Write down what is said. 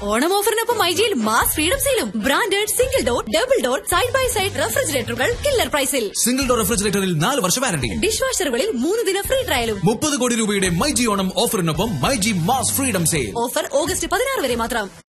ഓണം ഓഫറിനൊപ്പം മൈജിയിൽ mass freedom സെയിലും branded single door, double door, side by side റെഫ്രിജറേറ്ററുകൾ killer പ്രൈസിൽ. Single door റെഫ്രിജറേറ്ററിൽ 4 വർഷ warranty. Dish വാഷറുകളിൽ 3 ദിന free ട്രയലും. 30 കോടി രൂപയുടെ myG Onam ഓഫറിനൊപ്പം myG mass freedom sale. Offer August 16 വരെ മാത്രം.